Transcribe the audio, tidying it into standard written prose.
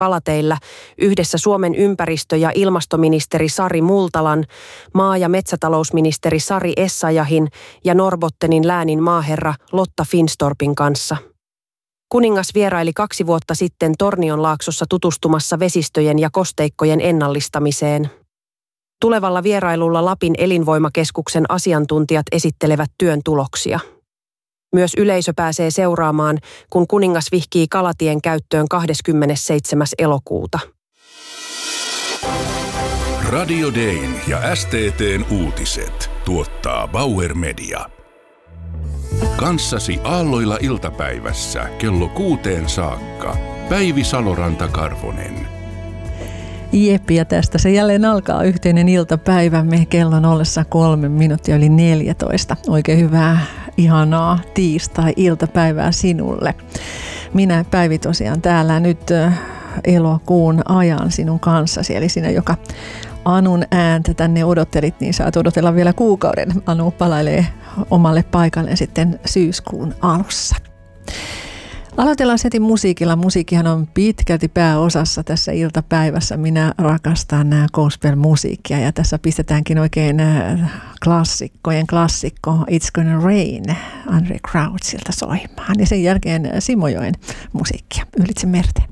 Kalateillä yhdessä Suomen ympäristö- ja ilmastoministeri Sari Multalan, maa- ja metsätalousministeri Sari Essayahin ja Norrbottenin läänin maaherra Lotta Finstorpin kanssa. Kuningas vieraili 2 vuotta sitten Tornionlaaksossa tutustumassa vesistöjen ja kosteikkojen ennallistamiseen. Tulevalla vierailulla Lapin elinvoimakeskuksen asiantuntijat esittelevät työn tuloksia. Myös yleisö pääsee seuraamaan, kun kuningas vihkii kalatien käyttöön 27. elokuuta. Radio Dayn ja STT:n uutiset tuottaa Bauer Media. Kanssasi aalloilla iltapäivässä kello 6 saakka. Päivi Saloranta-Karvonen. Jep, ja tästä se jälleen alkaa yhteinen iltapäivämme kellon ollessa 3:03. Oikein hyvää, ihanaa tiistai-iltapäivää sinulle. Minä Päivi tosiaan täällä nyt elokuun ajan sinun kanssasi, eli sinä, joka Anun ääntä tänne odottelit, niin saat odotella vielä kuukauden. Anu palailee omalle paikalleen sitten syyskuun alussa. Aloitellaan heti musiikilla. Musiikkihan on pitkälti pääosassa tässä iltapäivässä. Minä rakastan gospel-musiikkia ja tässä pistetäänkin oikein klassikkojen klassikko It's Gonna Rain Andre Crouchilta soimaan. Ja sen jälkeen Simojoen musiikkia Ylitse merten.